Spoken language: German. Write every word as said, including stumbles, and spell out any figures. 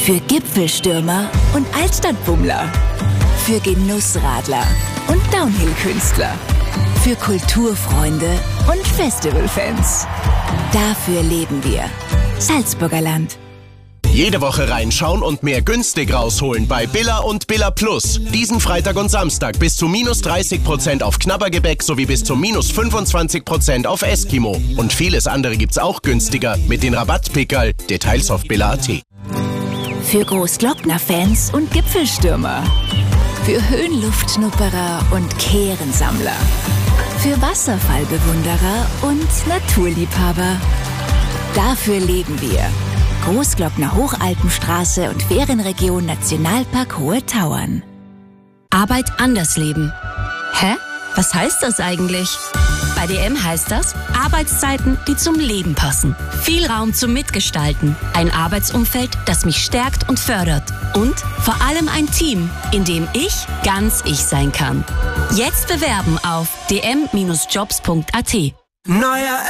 Für Gipfelstürmer und Altstadtbummler. Für Genussradler und Downhill-Künstler. Für Kulturfreunde und Festivalfans. Dafür leben wir. Salzburger Land. Jede Woche reinschauen und mehr günstig rausholen bei Billa und Billa Plus. Diesen Freitag und Samstag bis zu minus dreißig Prozent auf Knabbergebäck sowie bis zu minus fünfundzwanzig Prozent auf Eskimo. Und vieles andere gibt's auch günstiger mit den Rabattpickerl. Details auf billa punkt at. Für Großglockner-Fans und Gipfelstürmer. Für Höhenluftschnupperer und Kehrensammler. Für Wasserfallbewunderer und Naturliebhaber. Dafür leben wir. Großglockner Hochalpenstraße und Ferienregion Nationalpark Hohe Tauern. Arbeit anders leben. Hä? Was heißt das eigentlich? Bei D M heißt das Arbeitszeiten, die zum Leben passen. Viel Raum zum Mitgestalten. Ein Arbeitsumfeld, das mich stärkt und fördert. Und vor allem ein Team, in dem ich ganz ich sein kann. Jetzt bewerben auf d m Bindestrich jobs punkt a t. Neuer